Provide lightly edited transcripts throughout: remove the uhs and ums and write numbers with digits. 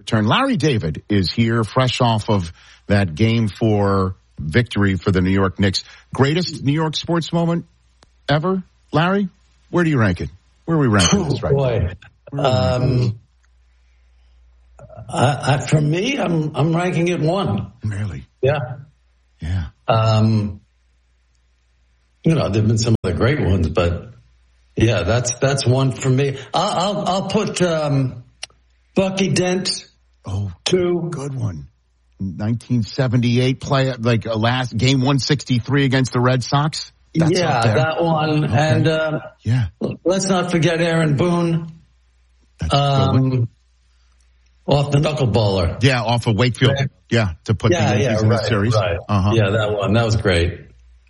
turn. Larry David is here, fresh off of that Game 4 victory for the New York Knicks. Greatest New York sports moment ever, Larry? Where do you rank it? Where are we ranking this right now? For me, I'm ranking it 1. Really? Yeah. Yeah. There've been some other great ones, but yeah, that's 1 for me. I'll put Bucky Dent. Oh, 2. Good one. 1978 play, like a last game 163 against the Red Sox. That's that one. Okay. And let's not forget Aaron Boone. That's a good one. Off the knuckleballer. Yeah, off of Wakefield. Yeah, to put the Yankees in the series. Right. Uh-huh. Yeah, that one. That was great.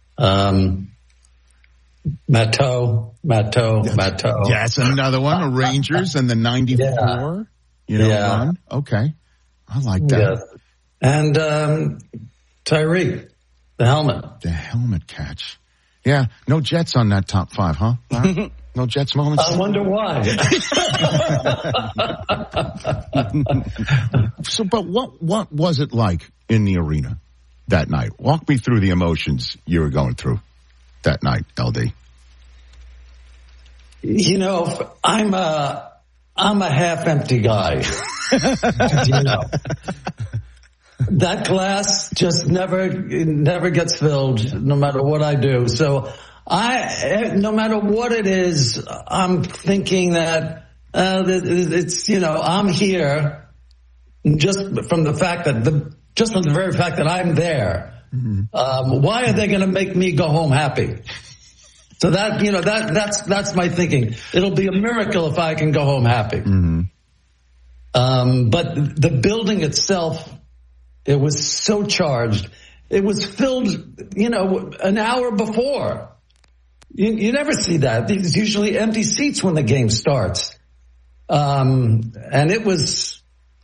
Matteau. Yes, another one. The Rangers and the 94. Run. Okay. I like that. Yes. And Tyreek, the helmet. The helmet catch. Yeah, no Jets on that top 5, huh? No Jets moments? I wonder why. But what was it like in the arena that night? Walk me through the emotions you were going through that night, LD. I'm a half-empty guy. That glass just never gets filled, no matter what I do. So no matter what it is, I'm thinking that it's I'm here just from the very fact that I'm there. Mm-hmm. Why are they going to make me go home happy? So that's my thinking. It'll be a miracle if I can go home happy. Mm-hmm. But the building itself, it was so charged. It was filled, an hour before. You never see that. There's usually empty seats when the game starts. And it was,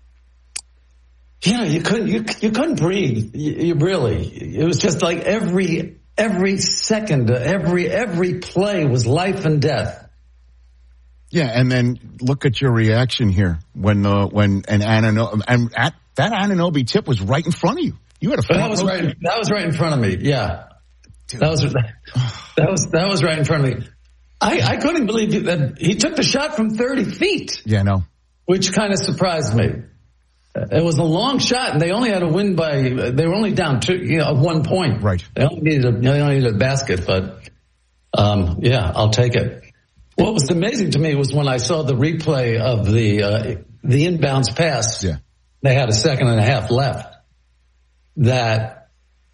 you couldn't breathe. It was just like every second, every play was life and death. Yeah, and then look at your reaction here when that Anunoby tip was right in front of you. You had a that was right in front of me. Yeah, dude. That was right in front of me. I couldn't believe that he took the shot from 30 feet. Yeah, no, which kind of surprised me. It was a long shot, and they only had to win they were only down 1 point. Right. They only needed a basket, but I'll take it. What was amazing to me was when I saw the replay of the inbounds pass. Yeah. They had a second and a half left. That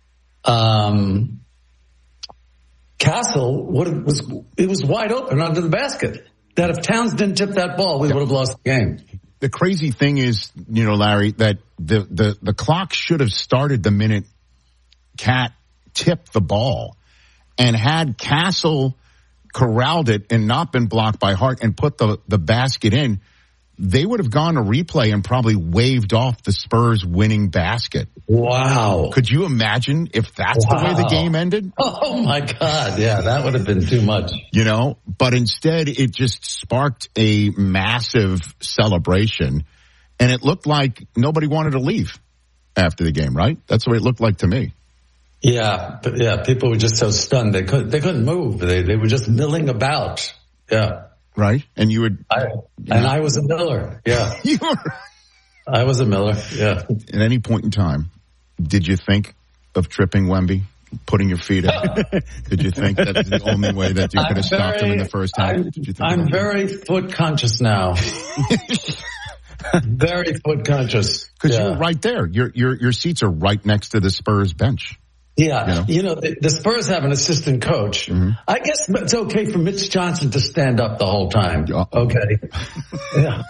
Castle was wide open under the basket. That if Towns didn't tip that ball, we would have lost the game. The crazy thing is, Larry, that the clock should have started the minute Cat tipped the ball, and had Castle corralled it and not been blocked by Hart and put the basket in, they would have gone to replay and probably waved off the Spurs winning basket. Wow. Could you imagine if that's the way the game ended? Oh my God. Yeah, that would have been too much. But instead it just sparked a massive celebration, and it looked like nobody wanted to leave after the game, right? That's the way it looked like to me. Yeah, people were just so stunned they couldn't move. They were just milling about. Yeah. Right? And you would... I was a miller. Yeah. You were... I was a miller. Yeah. At any point in time, did you think of tripping Wemby, putting your feet up? Did you think that was the only way that you could have stopped him in the first half? I'm very foot conscious now. Very foot conscious. Because you were right there. Your seats are right next to the Spurs bench. Yeah, the Spurs have an assistant coach. Mm-hmm. I guess it's okay for Mitch Johnson to stand up the whole time. Okay. Yeah.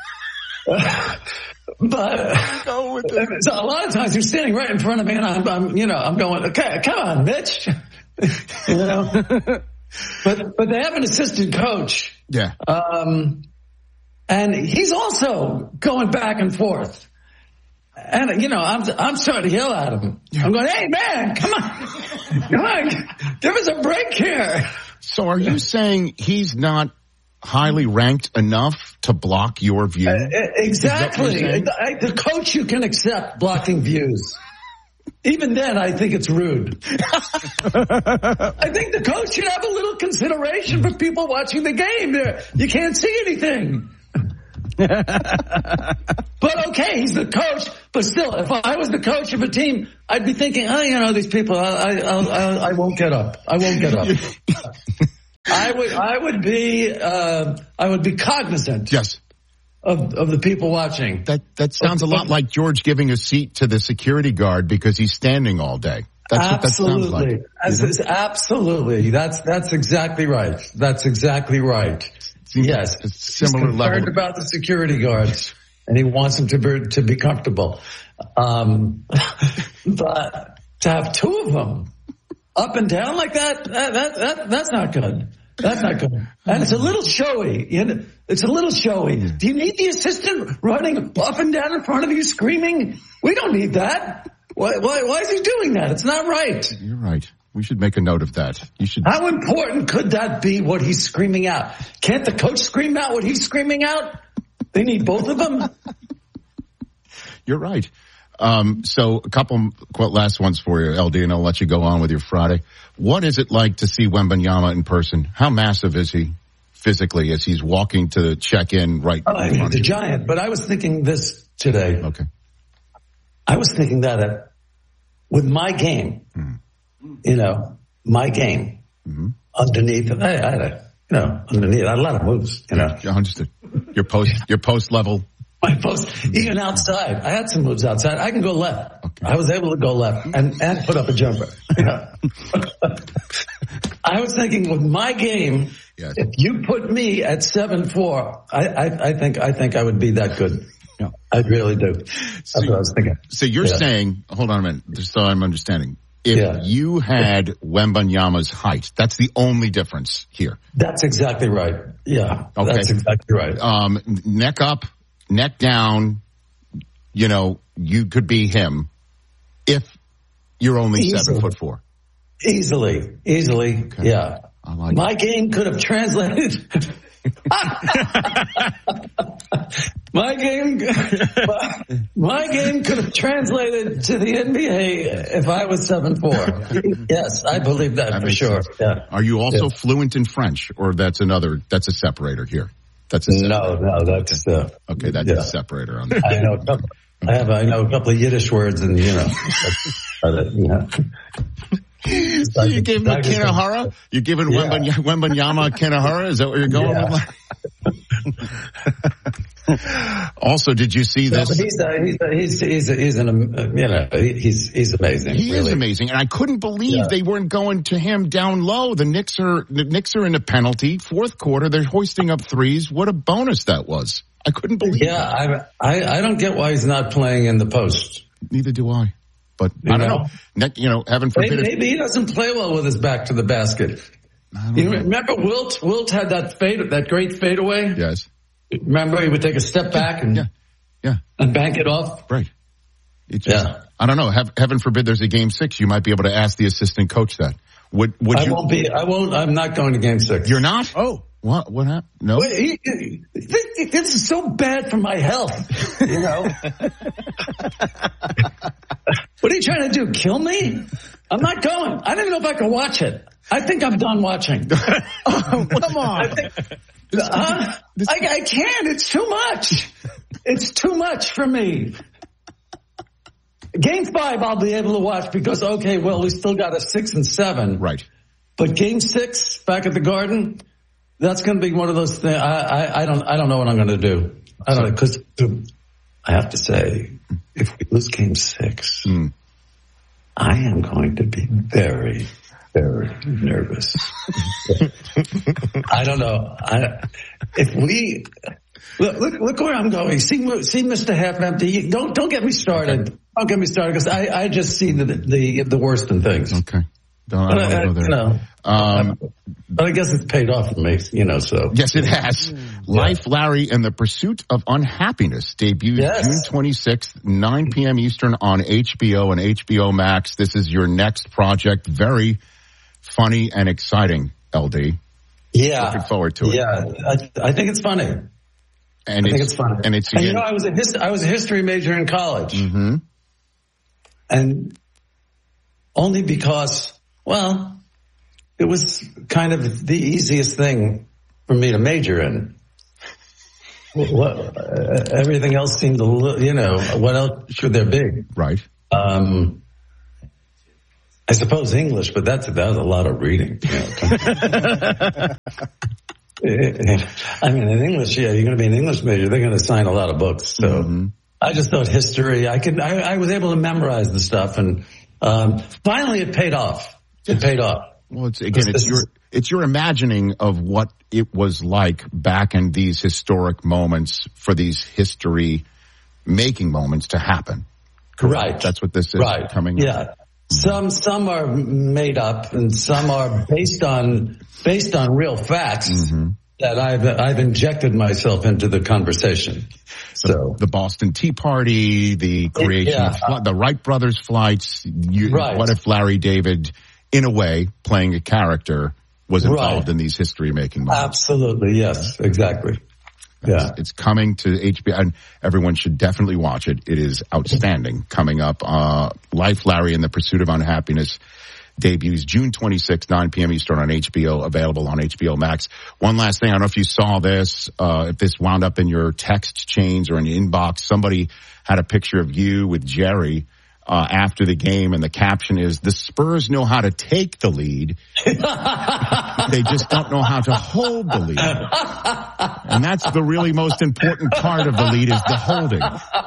But so a lot of times you're standing right in front of me, and I'm going, okay, come on, Mitch. But they have an assistant coach. Yeah. And he's also going back and forth. And, I'm starting to yell at him. Yeah. I'm going, hey, man, come on, give us a break here. So are you saying he's not highly ranked enough to block your view? Exactly. The coach you can accept blocking views. Even then, I think it's rude. I think the coach should have a little consideration for people watching the game. You can't see anything. But okay, he's the coach. But still, if I was the coach of a team, I'd be thinking, these people, I won't get up. I won't get up. I would be cognizant. Yes. Of the people watching. That sounds a lot like George giving a seat to the security guard because he's standing all day. That's what that sounds like. Absolutely. That's exactly right. That's exactly right. Yes. Similar he's level. concerned about the security guards and he wants them to be comfortable. But to have two of them up and down like that's not good. That's not good. And it's a little showy. It's a little showy. Do you need the assistant running up and down in front of you screaming? We don't need that. Why is he doing that? It's not right. You're right. We should make a note of that. You should. How important could that be, what he's screaming out? Can't the coach scream out what he's screaming out? They need both of them? You're right. So a couple last ones for you, LD, and I'll let you go on with your Friday. What is it like to see Wembanyama in person? How massive is he physically as he's walking to check in right now? He's a giant, but I was thinking this today. Okay. I was thinking that with my game, my game, underneath, underneath, a lot of moves, I understood. Your post level. My post, even outside. I had some moves outside. I can go left. Okay. I was able to go left and put up a jumper. I was thinking with my game, yes. If you put me at 7'4", I think I would be that good. Yeah. I really do. That's what I was thinking. So you're saying, hold on a minute, just so I'm understanding. If you had Wembanyama's height, that's the only difference here. That's exactly right. Yeah. Okay. That's exactly right. Neck up, neck down, you could be him if you're only 7'4". Easily. Okay. Yeah. My game could have translated. My game could have translated to the NBA if I was 7'4". Yes, I believe that for sure. Yeah. Are you also fluent in French, or that's a separator here? That's a separator. No, that's okay. That's a separator on that. I know a couple of Yiddish words, and So you gave him a Kanahara? You giving Wembanyama a Kanahara? Is that what you're going with? Also, did you see this? He's amazing. He is amazing, and I couldn't believe they weren't going to him down low. The Knicks are in a penalty. Fourth quarter, they're hoisting up threes. What a bonus that was! I couldn't believe. Yeah, I don't get why he's not playing in the post. Neither do I. But I don't know. Heaven forbid. Maybe he doesn't play well with his back to the basket. Remember Wilt? Wilt had that great fadeaway. Yes. Remember, he would take a step back and bank it off. Right. I don't know. Heaven forbid there's a game 6. You might be able to ask the assistant coach that. Would you? Won't be. I won't. I'm not going to game 6. You're not? Oh. What happened? No. Wait, this is so bad for my health. What are you trying to do? Kill me? I'm not going. I don't even know if I can watch it. I think I'm done watching. Oh, come on. I can't. It's too much. It's too much for me. Game 5 I'll be able to watch because, we still got a 6 and 7. Right. But game 6 back at the Garden, that's going to be one of those things. I don't know what I'm going to do. I don't know, because I have to say, if we lose game 6, I am going to be very, very nervous. I don't know. If we look where I'm going. See Mr. Half Empty. Don't get me started. Don't get me started because I just see the worst in things. Okay. I don't go there. But I guess it's paid off for me, so. Yes, it has. Life, Larry, and the Pursuit of Unhappiness debuted June 26th, 9 p.m. Eastern on HBO and HBO Max. This is your next project. Very funny and exciting, LD. Yeah. Looking forward to it. Yeah. I think it's funny. And I think it's funny. And it's, again, I was a history major in college. Mm-hmm. And only because, well, it was kind of the easiest thing for me to major in. Everything else seemed what else should there be? Right. I suppose English, but that was a lot of reading. I mean, in English, you're going to be an English major. They're going to assign a lot of books. So I just thought history. I was able to memorize the stuff, and finally, it paid off. It paid off. Well, it's your imagining of what it was like back in these historic moments for these history-making moments to happen. Correct? Right. That's what this is coming. Yeah. Some are made up, and some are based on real facts that I've injected myself into the conversation. So the Boston Tea Party, the creation of the Wright brothers flights. What if Larry David, in a way, playing a character, was involved in these history-making moments? Absolutely, yes, exactly. Yeah, it's coming to HBO, and everyone should definitely watch it. It is outstanding. Coming up, Life, Larry, and the Pursuit of Unhappiness debuts June 26th, 9 p.m. Eastern on HBO, available on HBO Max. One last thing, I don't know if you saw this, if this wound up in your text chains or in your inbox. Somebody had a picture of you with Jerry after the game, and the caption is, "The Spurs know how to take the lead. They just don't know how to hold the lead." And that's the really most important part of the lead, is the holding.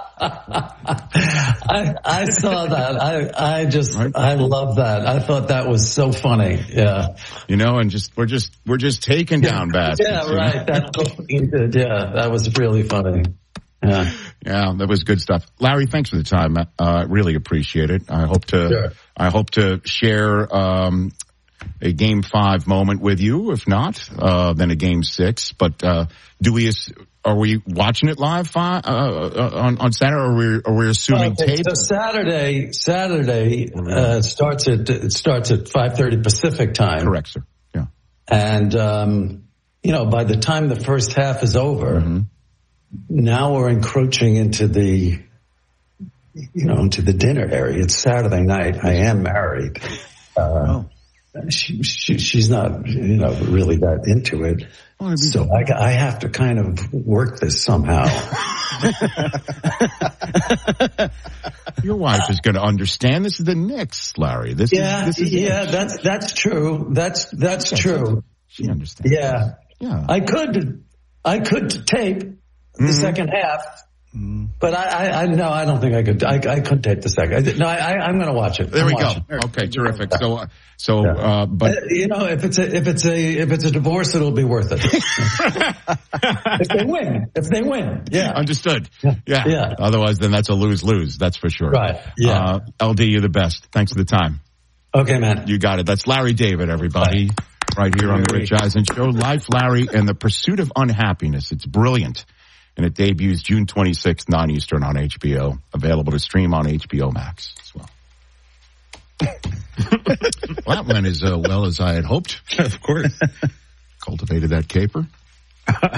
I saw that. I love that. I thought that was so funny. Yeah. And we're just taking down baskets. Yeah, right. That was really funny. Yeah, that was good stuff. Larry, thanks for the time. Really appreciate it. I hope to share a Game 5 moment with you. If not, then a Game 6. But are we watching it live on Saturday, or we're assuming tape? So Saturday starts at 5:30 Pacific time. Correct, sir. Yeah. And by the time the first half is over. Now we're encroaching into the dinner area. It's Saturday night. I am married. She's not, really that into it. So I have to kind of work this somehow. Your wife is going to understand. This is the Knicks, Larry. That's true. That's true. She understands. Yeah. I could tape the second half, but I don't think I could. I couldn't tape the second. No, I'm going to watch it. There we go. Okay, terrific. But if it's a divorce, it'll be worth it. If they win, yeah. Understood. Yeah. Otherwise, then that's a lose-lose. That's for sure. Right. Yeah. LD, you're the best. Thanks for the time. Okay, man. You got it. That's Larry David, everybody. Right here on the Rich Eisen Show. Life, Larry, and the Pursuit of Unhappiness. It's brilliant. And it debuts June 26th, 9 Eastern on HBO. Available to stream on HBO Max as well. Well, that went as well as I had hoped. Of course. Cultivated that caper. Oh, my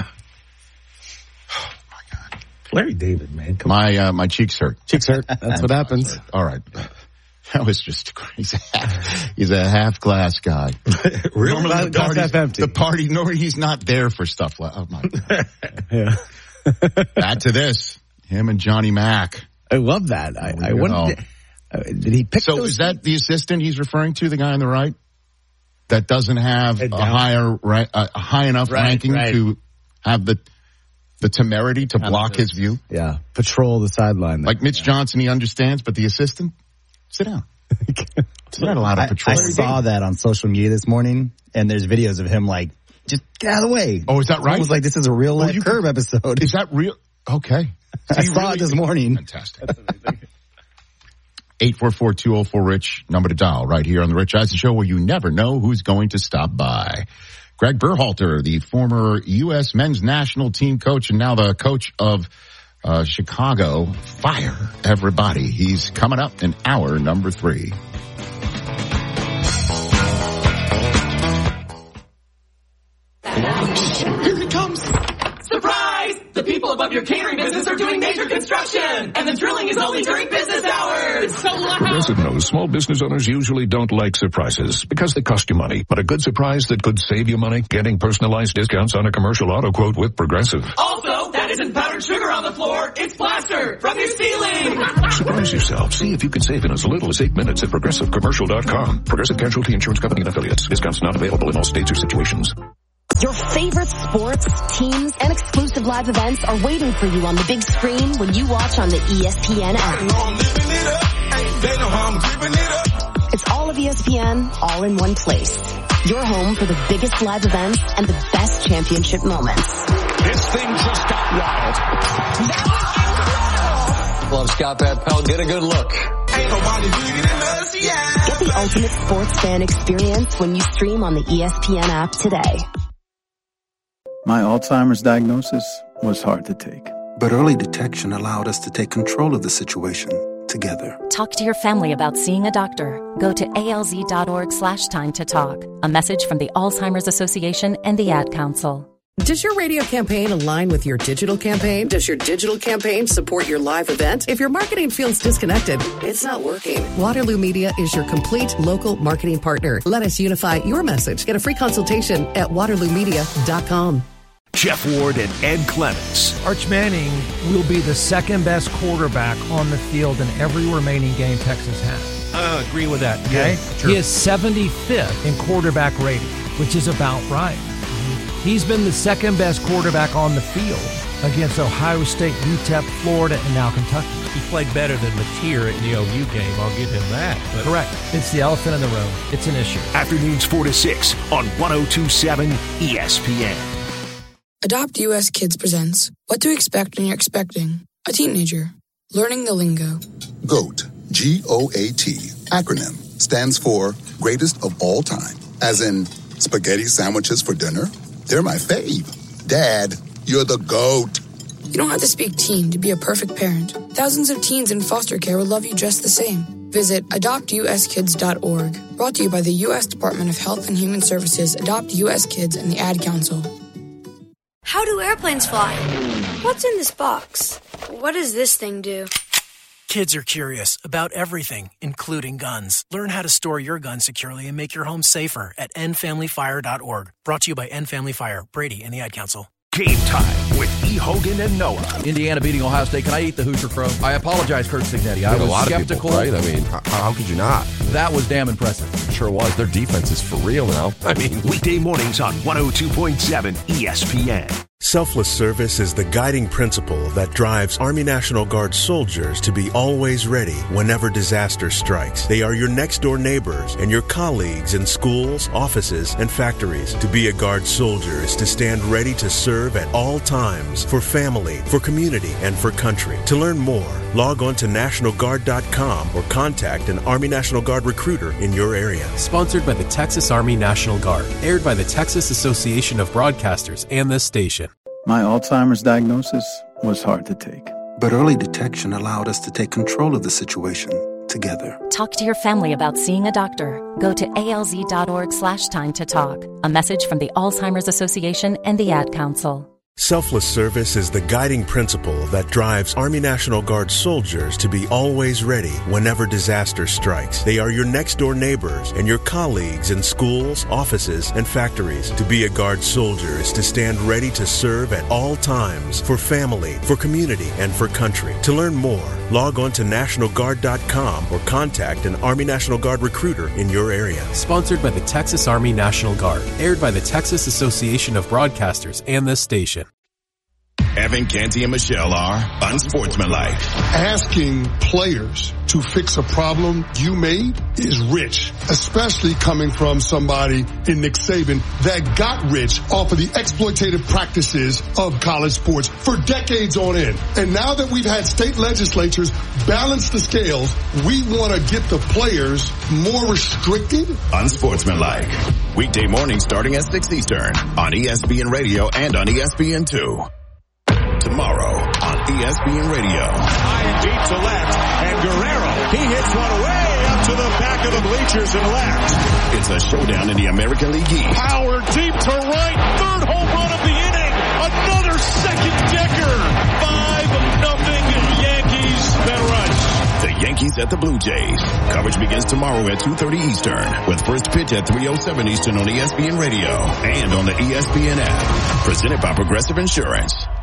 God. Larry David, man. My cheeks hurt. Cheeks hurt. That's what happens. All right. That was just crazy. He's a half glass guy. Really? The party, he's not there for stuff like, oh my God. Yeah. Back to this. Him and Johnny Mack. I love that. I wonder, did he pick So is that the assistant he's referring to, the guy on the right? That doesn't have a high enough ranking to have the temerity to block his view? Yeah. Patrol the sideline. Like Mitch Johnson, he understands, but the assistant? Sit down. It's not a lot of patrol. I saw that on social media this morning, and there's videos of him like, just get out of the way. Oh, is that right? I was like, this is a real life Curb episode. Is that real? Okay. I saw it this morning. Fantastic. 844-204-RICH, number to dial right here on the Rich Eisen Show, where you never know who's going to stop by. Greg Berhalter, the former U.S. men's national team coach and now the coach of Chicago. Fire everybody. He's coming up in hour number 3. your catering business or doing major construction. And the drilling is only during business hours. It's so loud. Progressive knows small business owners usually don't like surprises because they cost you money. But a good surprise that could save you money, getting personalized discounts on a commercial auto quote with Progressive. Also, that isn't powdered sugar on the floor. It's plaster from your ceiling. Surprise yourself. See if you can save in as little as 8 minutes at ProgressiveCommercial.com. Progressive Casualty Insurance Company and Affiliates. Discounts not available in all states or situations. Your favorite sports, teams, and exclusive live events are waiting for you on the big screen when you watch on the ESPN app. It's all of ESPN, all in one place. Your home for the biggest live events and the best championship moments. This thing just got wild. That was incredible. Love Scott Van Pelt. Get a good look. Ain't nobody bigger than us, yeah. Get the ultimate sports fan experience when you stream on the ESPN app today. My Alzheimer's diagnosis was hard to take. But early detection allowed us to take control of the situation together. Talk to your family about seeing a doctor. Go to alz.org/time to talk. A message from the Alzheimer's Association and the Ad Council. Does your radio campaign align with your digital campaign? Does your digital campaign support your live event? If your marketing feels disconnected, it's not working. Waterloo Media is your complete local marketing partner. Let us unify your message. Get a free consultation at waterloomedia.com. Jeff Ward and Ed Clements. Arch Manning will be the second best quarterback on the field in every remaining game Texas has. I agree with that. Okay? Yeah, sure. He is 75th in quarterback rating, which is about right. He's been the second best quarterback on the field against Ohio State, UTEP, Florida, and now Kentucky. He played better than Mateer in the OU game. I'll give him that. But correct. It's the elephant in the room. It's an issue. Afternoons 4 to 6 on 102.7 ESPN. Adopt US Kids presents What to Expect When You're Expecting a Teenager. Learning the Lingo. GOAT, G-O-A-T, acronym, stands for Greatest of All Time. As in, spaghetti sandwiches for dinner? They're my fave. Dad, you're the GOAT. You don't have to speak teen to be a perfect parent. Thousands of teens in foster care will love you just the same. Visit adoptuskids.org. Brought to you by the U.S. Department of Health and Human Services, Adopt U.S. Kids, and the Ad Council. How do airplanes fly? What's in this box? What does this thing do? Kids are curious about everything, including guns. Learn how to store your gun securely and make your home safer at endfamilyfire.org. Brought to you by End Family Fire, Brady, and the Ad Council. Game time with E. Hogan and Noah. Indiana beating Ohio State. Can I eat the Hoosier Crow? I apologize, Curt Cignetti. I was skeptical. People, right? I mean, how could you not? That was damn impressive. Sure was. Their defense is for real now. I mean, weekday mornings on 102.7 ESPN. Selfless service is the guiding principle that drives Army National Guard soldiers to be always ready whenever disaster strikes. They are your next-door neighbors and your colleagues in schools, offices, and factories. To be a Guard soldier is to stand ready to serve at all times for family, for community, and for country. To learn more, log on to NationalGuard.com or contact an Army National Guard recruiter in your area. Sponsored by the Texas Army National Guard. Aired by the Texas Association of Broadcasters and this station. My Alzheimer's diagnosis was hard to take. But early detection allowed us to take control of the situation together. Talk to your family about seeing a doctor. Go to alz.org/time to talk. A message from the Alzheimer's Association and the Ad Council. Selfless service is the guiding principle that drives Army National Guard soldiers to be always ready whenever disaster strikes. They are your next-door neighbors and your colleagues in schools, offices, and factories. To be a Guard soldier is to stand ready to serve at all times for family, for community, and for country. To learn more, log on to NationalGuard.com or contact an Army National Guard recruiter in your area. Sponsored by the Texas Army National Guard. Aired by the Texas Association of Broadcasters and this station. Evan, Canty, and Michelle are unsportsmanlike. Asking players to fix a problem you made is rich, especially coming from somebody in Nick Saban that got rich off of the exploitative practices of college sports for decades on end. And now that we've had state legislatures balance the scales, we want to get the players more restricted. Unsportsmanlike. Weekday mornings starting at 6 Eastern on ESPN Radio and on ESPN2. Tomorrow on ESPN Radio. High and deep to left, and Guerrero, he hits one way up to the back of the bleachers and left. It's a showdown in the American League East. Power deep to right, third home run of the inning. A Another second decker. 5-0 Yankees. Ben Rice. The Yankees at the Blue Jays. Coverage begins tomorrow at 2:30 Eastern with first pitch at 3:07 Eastern on ESPN Radio and on the ESPN app. Presented by Progressive Insurance.